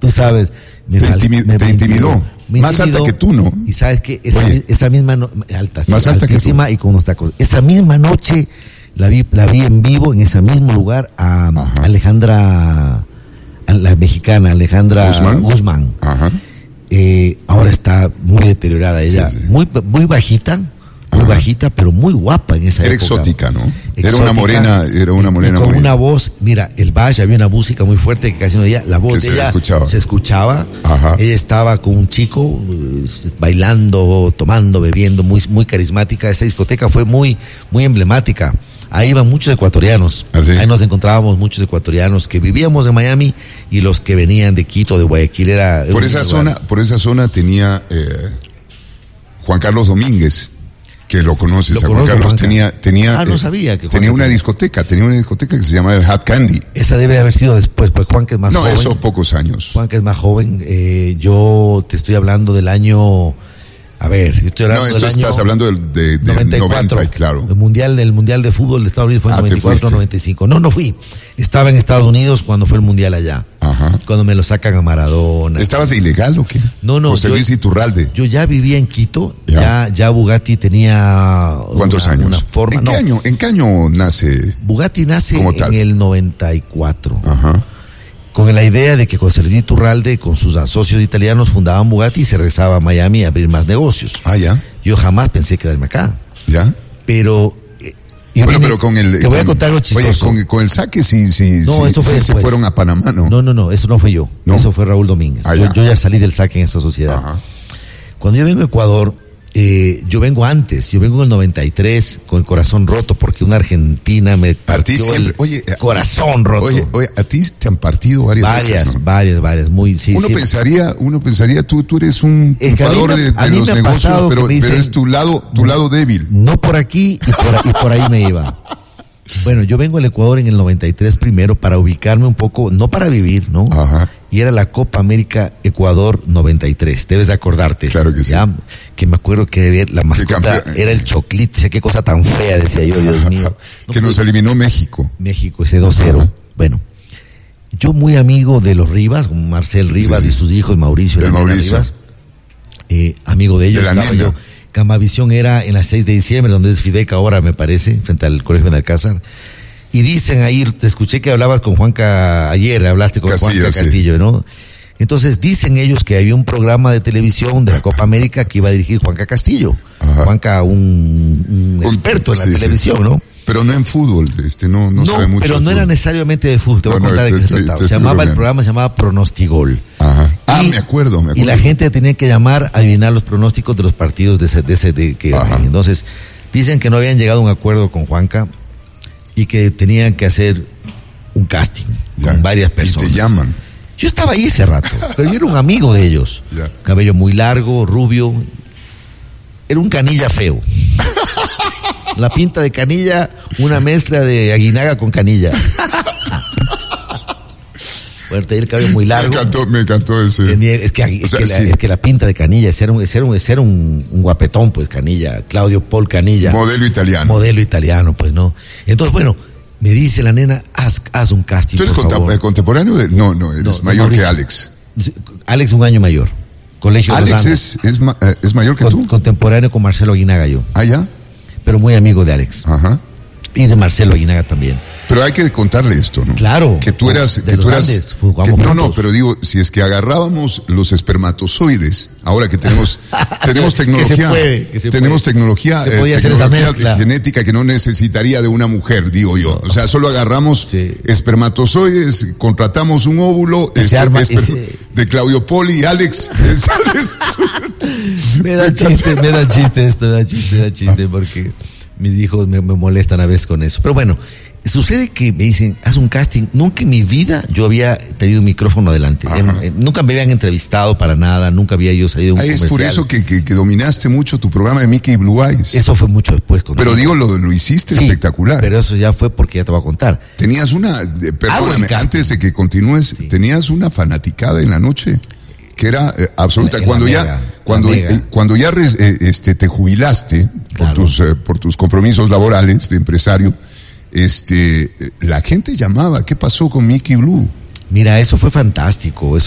tú sabes. Te intimidó. Más alta que tú, ¿no? Y sabes que esa misma alta, sí, más alta altísima que tú. Y con unos tacos. Esa misma noche la vi en vivo en ese mismo lugar a Alejandra, a la mexicana Alejandra Guzmán. Ajá. Ahora está muy deteriorada ella, sí. muy bajita. Muy bajita, pero muy guapa en esa época. Era exótica, ¿no? Exótica, era una morena con muy... una voz, mira, el Valle, había una música muy fuerte que casi no oía, la voz de ella se escuchaba. Ajá. Ella estaba con un chico bailando, tomando, bebiendo, muy carismática. Esa discoteca fue muy emblemática. Ahí iban muchos ecuatorianos. ¿Ah, sí? Ahí nos encontrábamos muchos ecuatorianos que vivíamos en Miami y los que venían de Quito, de Guayaquil. Por esa zona tenía Juan Carlos Domínguez, que lo conoces. Juan Carlos tenía no sabía que tenía una discoteca que se llamaba el Hat Candy. Esa debe haber sido después, porque Juan, que es más joven. No, eso pocos años. Juan, que es más joven, yo te estoy hablando del año... A ver, yo estoy hablando del año... estás hablando del 94, 90, claro. El mundial de fútbol de Estados Unidos fue en 94, 95. No fui. Estaba en Estados Unidos cuando fue el mundial allá. Ajá. Cuando me lo sacan a Maradona. ¿Estabas ilegal o qué? No. José Luis Iturralde. Yo ya vivía en Quito. Ya Bugatti tenía... ¿Cuántos años? Una forma, ¿En qué año nace? Bugatti nace en el 94. Ajá. Con la idea de que José Luis Iturralde con sus socios italianos fundaban Bugatti y se regresaba a Miami a abrir más negocios. Ya. Yo jamás pensé quedarme acá. Ya. Pero... pero con el... Te voy a contar algo chistoso. Oye, con el saque sí se fueron a Panamá, ¿no? No, eso no fue yo. ¿No? Eso fue Raúl Domínguez. Yo ya salí del saque en esta sociedad. Ajá. Cuando yo vengo a Ecuador, yo vengo antes. Yo vengo en el 93 con el corazón roto porque una argentina me partió el corazón roto. Oye, a ti te han partido varias veces, ¿no? Varias. Uno pensaría, tú eres un triunfador de los negocios, pero es tu lado débil. No por aquí y por ahí me iba. Bueno, yo vengo al Ecuador en el 93 primero para ubicarme un poco, no para vivir, ¿no? Ajá. Y era la Copa América Ecuador 93, debes de acordarte. Claro que sí. Que me acuerdo que la mascota era el choclito, qué cosa tan fea, decía yo, Dios mío. Que nos eliminó México. México, ese 2-0. Ajá. Bueno, yo muy amigo de los Rivas, como Marcel Rivas y sus hijos, Mauricio y Rivas, amigo de ellos, estaba yo. Camavisión era en las 6 de diciembre, donde es Fideca ahora, me parece, frente al Colegio de Alcázar. Y dicen ahí, te escuché que hablabas con Juanca ayer, hablaste con Juanca Castillo, ¿no? Entonces dicen ellos que había un programa de televisión de la Copa América que iba a dirigir Juanca Castillo. Ajá. Juanca, un experto en la televisión, ¿no? Pero no en fútbol, no sabe mucho. Pero no era necesariamente de fútbol, te voy a contar de qué se trataba. El programa se llamaba Pronostigol. Ajá. Me acuerdo. Y la gente tenía que llamar a adivinar los pronósticos de los partidos entonces, dicen que no habían llegado a un acuerdo con Juanca y que tenían que hacer un casting con varias personas. Y te llaman. Yo estaba ahí ese rato, pero yo era un amigo de ellos. Cabello muy largo, rubio. Era un canilla feo. La pinta de canilla, una mezcla de Aguinaga con canilla. Bueno, tenía el cabello muy largo. Me encantó ese. Es que la pinta de Canilla, era un guapetón, pues, Canilla, Claudio Paul Canilla. Modelo italiano, pues, ¿no? Entonces, bueno, me dice la nena, haz un casting, ¿tú eres contemporáneo? No, eres mayor que Alex. Alex un año mayor. Colegio Alex es mayor que tú. Contemporáneo con Marcelo Aguinaga yo. ¿Ya? Pero muy amigo de Alex. Ajá. Y de Marcelo Aguinaga también. Pero hay que contarle esto, ¿no? Claro. Que tú eras... pero digo, si es que agarrábamos los espermatozoides, ahora que tenemos tecnología... tenemos tecnología genética que no necesitaría de una mujer, digo yo. O sea, solo agarramos espermatozoides, contratamos un óvulo de Claudio Poli y Alex. Me da chiste porque mis hijos me molestan a veces con eso. Pero bueno, sucede que me dicen, haz un casting. Nunca en mi vida yo había tenido un micrófono adelante. Nunca me habían entrevistado para nada, nunca había yo salido un comercial. Es por eso que dominaste mucho tu programa de Mickey Blue Eyes. Eso fue mucho después. Pero digo, lo hiciste espectacular. Pero eso ya fue porque ya te voy a contar. Tenías perdóname, antes de que continúes, tenías una fanaticada en la noche que era absoluta. Cuando ya te jubilaste por tus compromisos laborales de empresario, la gente llamaba, ¿qué pasó con Mickey Blue? Mira, eso fue fantástico.